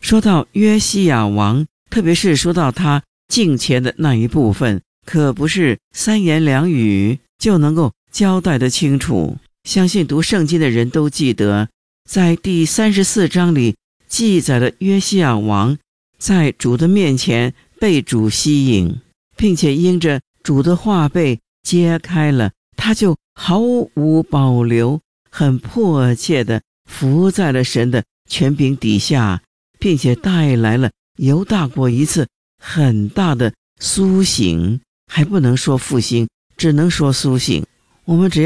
说到约西亚王，特别是说到他敬虔的那一部分，可不是三言两语就能够交代得清楚。相信读圣经的人都记得，在第34章里记载了约西亚王在主的面前被主吸引，并且因着主的话被揭开了，他就毫无保留，很迫切地伏在了神的权柄底下，并且带来了犹大国一次很大的苏醒，还不能说复兴，只能说苏醒。我们只要